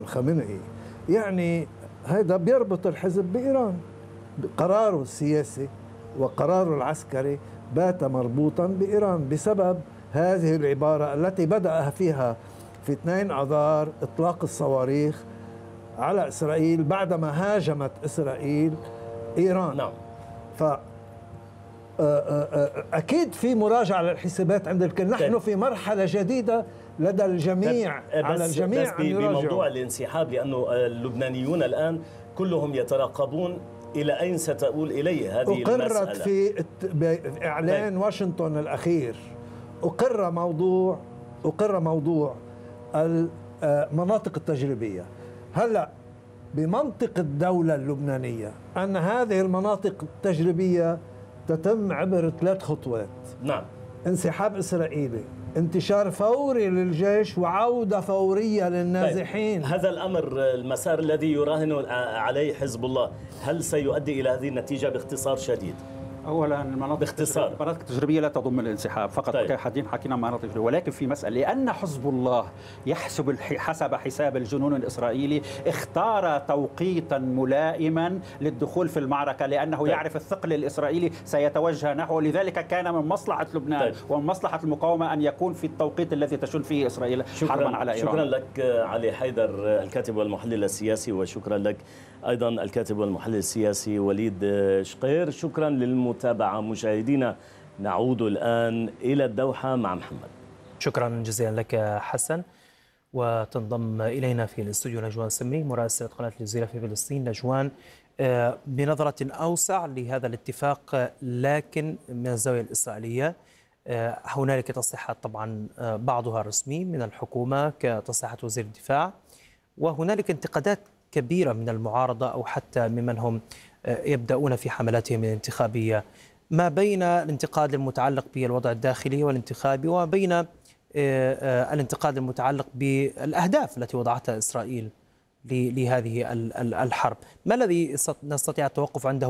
الخامنئي. يعني هذا بيربط الحزب بإيران، قراره السياسي وقراره العسكري بات مربوطا بإيران بسبب هذه العبارة التي بدأ فيها في 2 آذار إطلاق الصواريخ على إسرائيل بعدما هاجمت إسرائيل إيران. نعم. ف أكيد في مراجعة للحسابات عند الكل. نحن في مرحلة جديدة لدى الجميع، على الجميع بس بموضوع الانسحاب، لأنه اللبنانيون الآن كلهم يترقبون إلى أين ستؤول إليه هذه المسألة. أقرت في إعلان واشنطن الأخير، أقر موضوع المناطق التجريبية. هلأ بمنطق الدولة اللبنانية أن هذه المناطق التجريبية تتم عبر 3 خطوات. نعم. انسحاب إسرائيلي، انتشار فوري للجيش، وعودة فورية للنازحين. هذا الأمر المسار الذي يراهن عليه حزب الله، هل سيؤدي إلى هذه النتيجة باختصار شديد؟ اولا المناطق التجريبيه لا تضم الانسحاب فقط. طيب. حكينا مناطق تجريبيه، ولكن في مساله لان حزب الله حسب حساب الجنون الاسرائيلي اختار توقيتا ملائما للدخول في المعركه، لانه طيب. يعرف الثقل الاسرائيلي سيتوجه نحوه، لذلك كان من مصلحه لبنان طيب. ومن مصلحه المقاومه ان يكون في التوقيت الذي تشن فيه اسرائيل حربا على ايران. شكرا لك علي حيدر الكاتب والمحلل السياسي، وشكرا لك أيضا الكاتب والمحلل السياسي وليد شقير. شكرا للمتابعة مشاهدينا. نعود الآن إلى الدوحة مع محمد. شكرا جزيلا لك حسن. وتنضم إلينا في الاستوديو نجوان سمري مراسلة قناة الجزيرة في فلسطين. نجوان، بنظرة أوسع لهذا الاتفاق لكن من الزاوية الإسرائيلية، هنالك تصريحات طبعا بعضها رسمي من الحكومة كتصريحات وزير الدفاع، وهنالك انتقادات كبيرة من المعارضة أو حتى ممن هم يبدأون في حملاتهم الانتخابية، ما بين الانتقاد المتعلق بالوضع الداخلي والانتخابي وما بين الانتقاد المتعلق بالأهداف التي وضعتها إسرائيل لهذه الحرب. ما الذي نستطيع التوقف عنده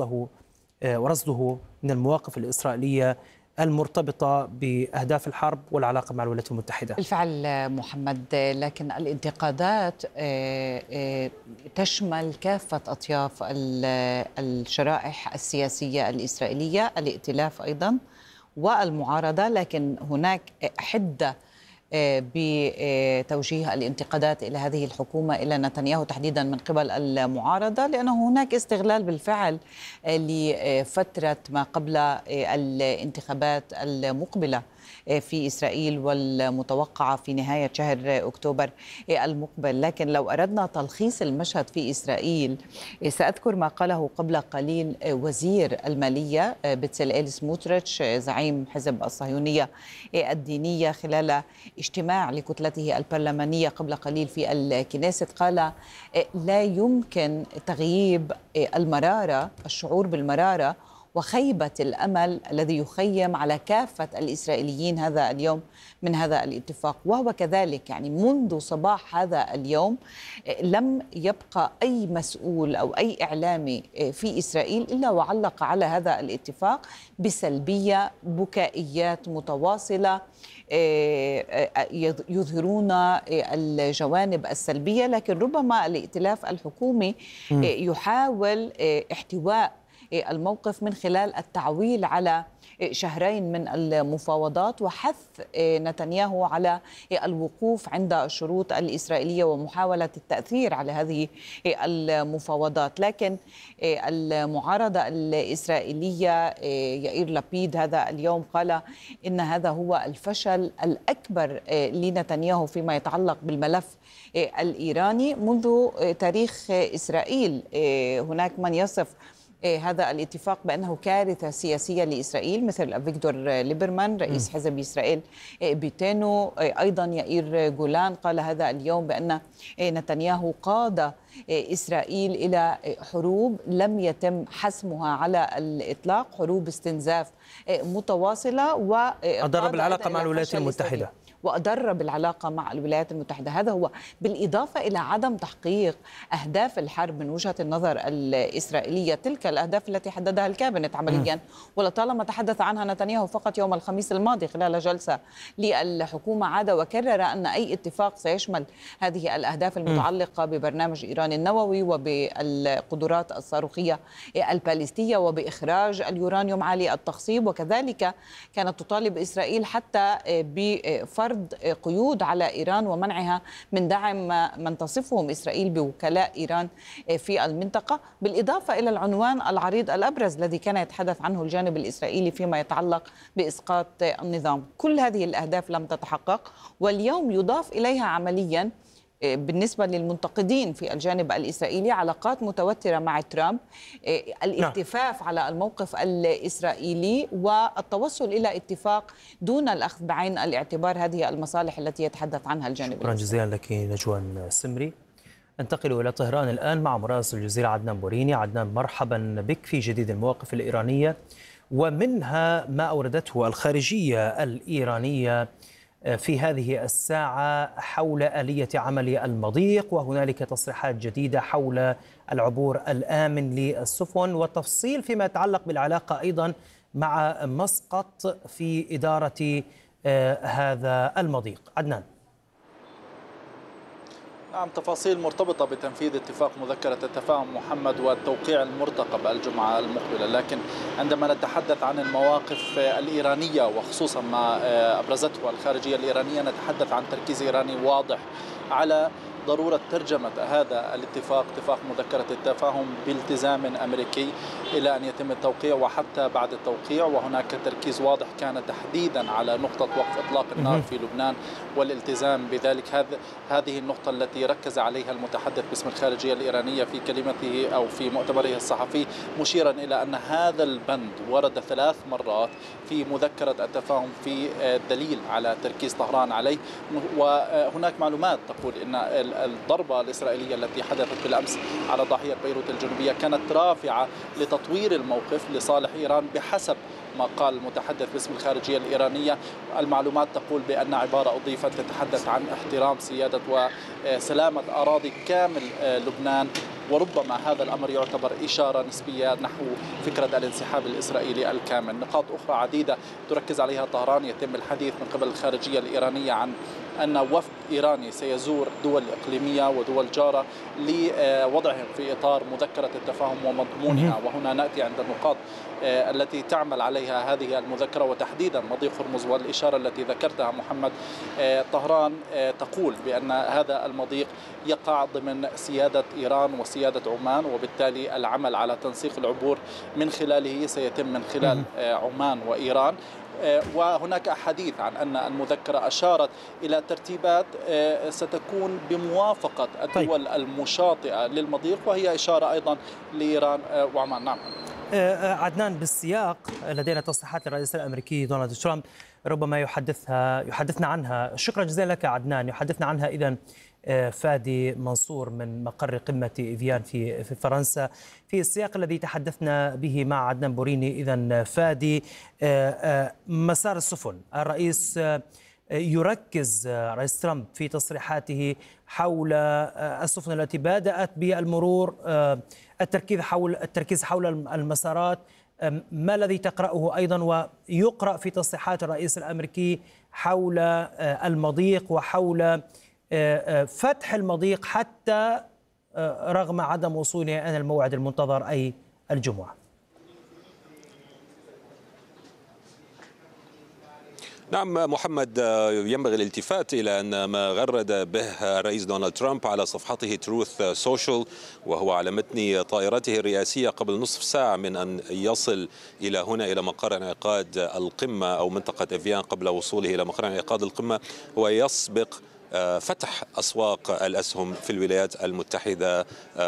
ورصده من المواقف الإسرائيلية المرتبطة بأهداف الحرب والعلاقة مع الولايات المتحدة؟ بالفعل محمد، لكن الانتقادات تشمل كافة أطياف الشرائح السياسية الإسرائيلية، الائتلاف أيضا والمعارضة، لكن هناك حدة بتوجيه الانتقادات إلى هذه الحكومة، إلى نتنياهو تحديدا من قبل المعارضة، لأنه هناك استغلال بالفعل لفترة ما قبل الانتخابات المقبلة في إسرائيل والمتوقعة في نهاية شهر أكتوبر المقبل. لكن لو أردنا تلخيص المشهد في إسرائيل، سأذكر ما قاله قبل قليل وزير المالية بتسلئيل سموتريتش زعيم حزب الصهيونية الدينية خلال اجتماع لكتلته البرلمانية قبل قليل في الكنيست. قال لا يمكن تغييب المرارة، الشعور بالمرارة وخيبة الأمل الذي يخيم على كافة الإسرائيليين هذا اليوم من هذا الاتفاق. وهو كذلك، يعني منذ صباح هذا اليوم لم يبقى أي مسؤول أو أي إعلامي في إسرائيل إلا وعلق على هذا الاتفاق بسلبية، بكائيات متواصلة، يظهرون الجوانب السلبية. لكن ربما الائتلاف الحكومي يحاول احتواء الموقف من خلال التعويل على شهرين من المفاوضات وحث نتنياهو على الوقوف عند الشروط الإسرائيلية ومحاولة التأثير على هذه المفاوضات. لكن المعارضة الإسرائيلية يائير لبيد هذا اليوم قال إن هذا هو الفشل الأكبر لنتنياهو فيما يتعلق بالملف الإيراني منذ تاريخ إسرائيل. هناك من يصف هذا الاتفاق بأنه كارثة سياسية لإسرائيل، مثل أفيغدور ليبرمان رئيس حزب إسرائيل بيتينو. أيضا يائير جولان قال هذا اليوم بأن نتنياهو قاد إسرائيل إلى حروب لم يتم حسمها على الإطلاق، حروب استنزاف متواصلة، وأضرب العلاقة مع الولايات المتحدة. وأضر بالعلاقة مع الولايات المتحدة. هذا هو بالإضافة إلى عدم تحقيق أهداف الحرب من وجهة النظر الإسرائيلية، تلك الأهداف التي حددها الكابينت عمليا ولطالما تحدث عنها نتنياهو فقط يوم الخميس الماضي خلال جلسة للحكومة. عاد وكرر أن أي اتفاق سيشمل هذه الأهداف المتعلقة ببرنامج إيران النووي وبالقدرات الصاروخية الباليستية وبإخراج اليورانيوم عالي التخصيب. وكذلك كانت تطالب إسرائيل حتى بفرض قيود على إيران ومنعها من دعم من تصفهم إسرائيل بوكلاء إيران في المنطقة، بالإضافة إلى العنوان العريض الأبرز الذي كان يتحدث عنه الجانب الإسرائيلي فيما يتعلق بإسقاط النظام. كل هذه الأهداف لم تتحقق، واليوم يضاف إليها عمليا بالنسبة للمنتقدين في الجانب الإسرائيلي علاقات متوترة مع ترامب، الالتفاف على الموقف الإسرائيلي والتوصل إلى اتفاق دون الأخذ بعين الاعتبار هذه المصالح التي يتحدث عنها الجانب شكرا جزيلا لك نجوان سمري. انتقل إلى طهران الآن مع مراسل الجزيرة عدنان بوريني. عدنان، مرحبا بك في جديد المواقف الإيرانية ومنها ما أوردته الخارجية الإيرانية في هذه الساعة حول آلية عمل المضيق، وهنالك تصريحات جديدة حول العبور الآمن للسفن والتفصيل فيما يتعلق بالعلاقة أيضا مع مسقط في إدارة هذا المضيق. عدنان. نعم، تفاصيل مرتبطة بتنفيذ اتفاق مذكرة التفاهم محمد والتوقيع المرتقب الجمعة المقبلة، لكن عندما نتحدث عن المواقف الإيرانية وخصوصا ما أبرزته الخارجية الإيرانية نتحدث عن تركيز إيراني واضح على ضرورة ترجمة هذا الاتفاق، اتفاق مذكرة التفاهم، بالتزام أمريكي إلى أن يتم التوقيع وحتى بعد التوقيع. وهناك تركيز واضح كان تحديدا على نقطة وقف إطلاق النار في لبنان والالتزام بذلك. هذه النقطة التي ركز عليها المتحدث باسم الخارجية الإيرانية في كلمته أو في مؤتمره الصحفي، مشيرا إلى أن هذا البند ورد 3 مرات في مذكرة التفاهم في دليل على تركيز طهران عليه. وهناك معلومات تقول أن الضربة الإسرائيلية التي حدثت بالأمس على ضاحية بيروت الجنوبية كانت رافعة لتطوير الموقف لصالح إيران بحسب ما قال المتحدث باسم الخارجية الإيرانية. المعلومات تقول بأن عبارة أضيفت تتحدث عن احترام سيادة وسلامة أراضي كامل لبنان، وربما هذا الأمر يعتبر إشارة نسبية نحو فكرة الانسحاب الإسرائيلي الكامل. نقاط أخرى عديدة تركز عليها طهران، يتم الحديث من قبل الخارجية الإيرانية عن أن وفد إيراني سيزور دول إقليمية ودول جارة لوضعهم في إطار مذكرة التفاهم ومضمونها. وهنا نأتي عند النقاط التي تعمل عليها هذه المذكرة وتحديدا مضيق هرمز والإشارة التي ذكرتها محمد. طهران تقول بأن هذا المضيق يقع ضمن سيادة إيران وسيادة عمان، وبالتالي العمل على تنسيق العبور من خلاله سيتم من خلال عمان وإيران. وهناك حديث عن أن المذكرة أشارت إلى ترتيبات ستكون بموافقة الدول المشاطئة للمضيق، وهي إشارة أيضا لإيران وعمان. نعم عدنان، بالسياق لدينا تصريحات للرئيس الأمريكي دونالد ترامب ربما يحدثنا عنها. شكرا جزيلا لك عدنان. يحدثنا عنها إذن فادي منصور من مقر قمة إفيان في فرنسا في السياق الذي تحدثنا به مع عدنان بوريني. إذن فادي، مسار السفن، الرئيس يركز رئيس ترامب في تصريحاته حول السفن التي بدأت بالمرور، التركيز حول المسارات. ما الذي تقرأه أيضا ويقرأ في تصريحات الرئيس الأمريكي حول المضيق وحول فتح المضيق حتى رغم عدم وصوله إلى الموعد المنتظر أي الجمعة؟ نعم محمد، ينبغي الالتفات إلى أن ما غرد به الرئيس دونالد ترامب على صفحته تروث سوشيال وهو على متن طائرته الرئاسية قبل نصف ساعة من أن يصل إلى هنا إلى مقر انعقاد القمة أو منطقة إفيان قبل وصوله إلى مقر انعقاد القمة، هو يسبق فتح أسواق الأسهم في الولايات المتحدة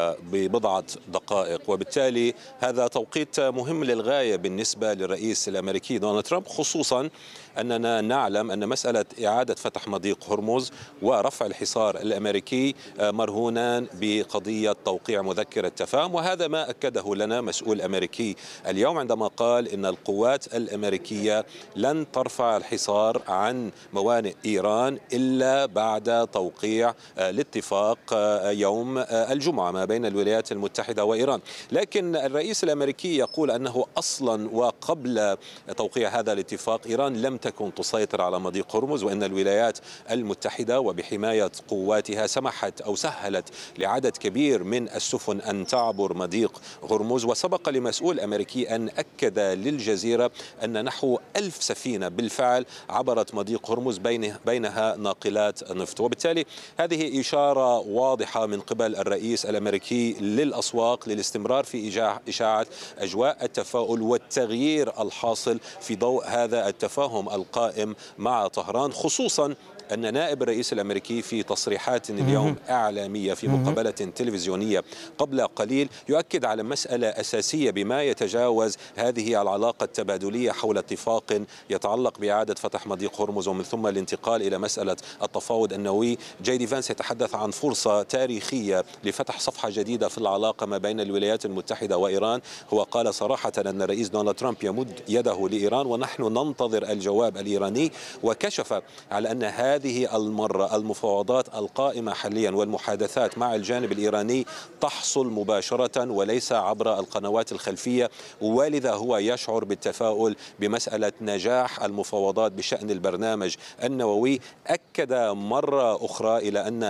ببضعة دقائق، وبالتالي هذا توقيت مهم للغاية بالنسبة للرئيس الأمريكي دونالد ترامب، خصوصا أننا نعلم أن مسألة إعادة فتح مضيق هرمز ورفع الحصار الأمريكي مرهونان بقضية توقيع مذكرة تفاهم، وهذا ما أكده لنا مسؤول أمريكي اليوم عندما قال إن القوات الأمريكية لن ترفع الحصار عن موانئ إيران إلا بعد توقيع الاتفاق يوم الجمعة ما بين الولايات المتحدة وإيران. لكن الرئيس الأمريكي يقول أنه أصلا وقبل توقيع هذا الاتفاق إيران لم تكن تسيطر على مضيق هرمز، وأن الولايات المتحدة وبحماية قواتها سمحت أو سهلت لعدد كبير من السفن أن تعبر مضيق هرمز. وسبق لمسؤول أمريكي أن أكد للجزيرة أن نحو 1000 سفينة بالفعل عبرت مضيق هرمز بينها ناقلات نفط، وبالتالي هذه إشارة واضحة من قبل الرئيس الأمريكي للأسواق للاستمرار في إشاعة أجواء التفاؤل والتغيير الحاصل في ضوء هذا التفاهم القائم مع طهران، خصوصا أن نائب الرئيس الأمريكي في تصريحات اليوم إعلامية في مقابلة تلفزيونية قبل قليل يؤكد على مسألة أساسية بما يتجاوز هذه العلاقة التبادلية حول اتفاق يتعلق بإعادة فتح مضيق هرمز ومن ثم الانتقال إلى مسألة التفاوض النووي. جي دي فانس يتحدث عن فرصة تاريخية لفتح صفحة جديدة في العلاقة ما بين الولايات المتحدة وإيران. هو قال صراحة أن الرئيس دونالد ترامب يمد يده لإيران ونحن ننتظر الجواب الإيراني، وكشف على أن هذه المرة المفاوضات القائمة حاليا والمحادثات مع الجانب الإيراني تحصل مباشرة وليس عبر القنوات الخلفية، ولذا هو يشعر بالتفاؤل بمسألة نجاح المفاوضات بشأن البرنامج النووي. أكد مرة أخرى إلى أن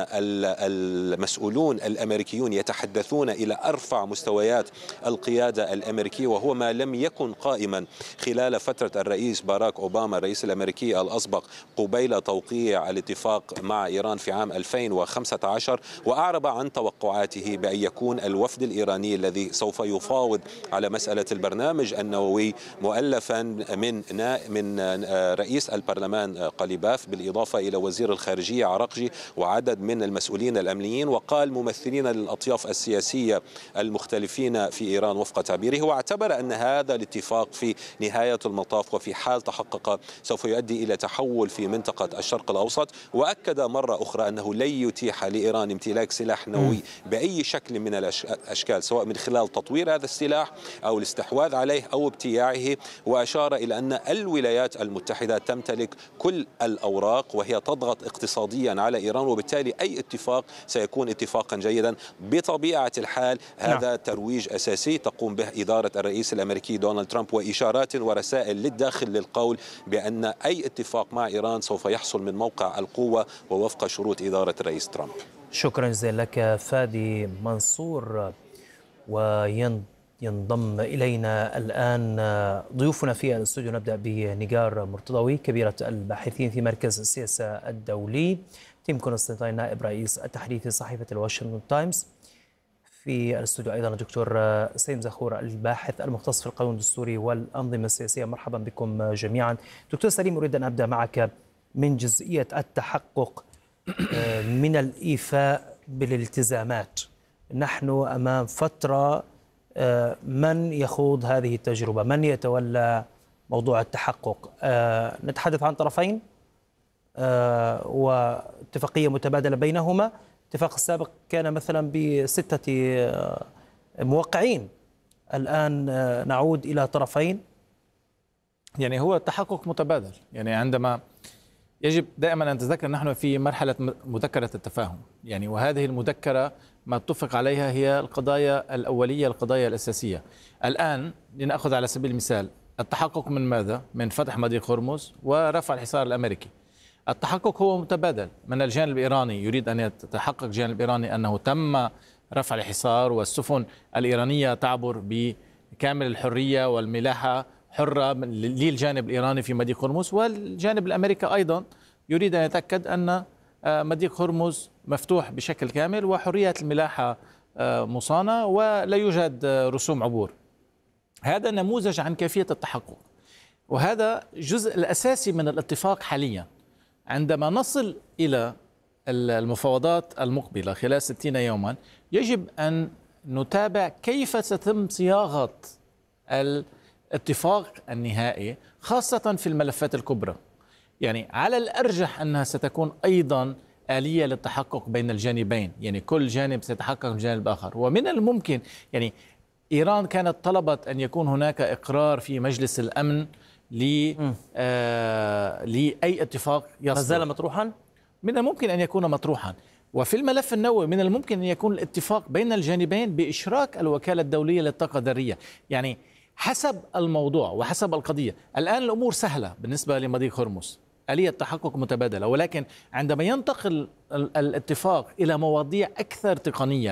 المسؤولون الأمريكيون يتحدثون إلى أرفع مستويات القيادة الأمريكية، وهو ما لم يكن قائما خلال فترة الرئيس باراك أوباما الرئيس الأمريكي الأسبق قبيل توقيع الاتفاق مع إيران في عام 2015. وأعرب عن توقعاته بأن يكون الوفد الإيراني الذي سوف يفاوض على مسألة البرنامج النووي مؤلفا من رئيس البرلمان قليباف بالإضافة إلى وزير الخارجية عرقجي وعدد من المسؤولين الأمنيين، وقال ممثلين للأطياف السياسية المختلفين في إيران وفق تعبيره، واعتبر أن هذا الاتفاق في نهاية المطاف وفي حال تحقق سوف يؤدي إلى تحول في منطقة الشرق الأوسط. وأكد مرة أخرى أنه لن يتيح لإيران امتلاك سلاح نووي بأي شكل من الأشكال، سواء من خلال تطوير هذا السلاح أو الاستحواذ عليه أو ابتياعه. وأشار إلى أن الولايات المتحدة تمتلك كل الأوراق وهي تضغط اقتصاديا على إيران، وبالتالي أي اتفاق سيكون اتفاقا جيدا. بطبيعة الحال هذا ترويج أساسي تقوم به إدارة الرئيس الأمريكي دونالد ترامب، وإشارات ورسائل للداخل للقول بأن أي اتفاق مع إيران سوف يحصل من موقع القوة ووفق شروط إدارة الرئيس ترامب. شكرا جزيلا لك فادي منصور. وينضم إلينا الآن ضيوفنا في الاستوديو. نبدأ بنيجار مرتضوي كبيرة الباحثين في مركز السياسة الدولي، تيم كونستانتين نائب رئيس التحرير صحيفة الواشنطن تايمز. في الاستوديو أيضا الدكتور سيم زخور الباحث المختص في القانون الدستوري والأنظمة السياسية. مرحبا بكم جميعا. دكتور سليم، أريد أن أبدأ معك من جزئية التحقق من الإيفاء بالالتزامات. نحن أمام فترة من يخوض هذه التجربة؟ من يتولى موضوع التحقق؟ نتحدث عن طرفين واتفاقية متبادلة بينهما. الاتفاق السابق كان مثلا ب6 موقعين، الآن نعود إلى طرفين. يعني هو التحقق متبادل. يعني عندما يجب دائما أن نتذكر نحن في مرحلة مذكرة التفاهم، يعني وهذه المذكرة ما اتفق عليها هي القضايا الأولية، القضايا الأساسية. الآن لنأخذ على سبيل المثال التحقق من ماذا؟ من فتح مضيق هرمز ورفع الحصار الأمريكي. التحقق هو متبادل، من الجانب الإيراني يريد أن يتحقق الجانب الإيراني أنه تم رفع الحصار والسفن الإيرانية تعبر بكامل الحرية والملاحة حرة للجانب الإيراني في مضيق هرمز، والجانب الأمريكي أيضا يريد أن يتأكد أن مضيق هرمز مفتوح بشكل كامل وحرية الملاحة مصانة ولا يوجد رسوم عبور. هذا نموذج عن كيفية التحقق، وهذا جزء الأساسي من الاتفاق حاليا. عندما نصل إلى المفاوضات المقبلة خلال 60 يوما يجب أن نتابع كيف ستتم صياغة الاتفاق النهائي، خاصة في الملفات الكبرى. يعني على الأرجح أنها ستكون أيضا آلية للتحقق بين الجانبين، يعني كل جانب سيتحقق من الجانب الآخر. ومن الممكن، يعني إيران كانت طلبت أن يكون هناك إقرار في مجلس الأمن لأي اتفاق يصدر. ما زال مطروحا؟ من الممكن أن يكون مطروحا. وفي الملف النووي من الممكن أن يكون الاتفاق بين الجانبين بإشراك الوكالة الدولية للطاقة الذرية. يعني حسب الموضوع وحسب القضية. الآن الأمور سهلة بالنسبة لمضيق هرمز، آلية تحقق متبادلة، ولكن عندما ينتقل الاتفاق إلى مواضيع أكثر تقنية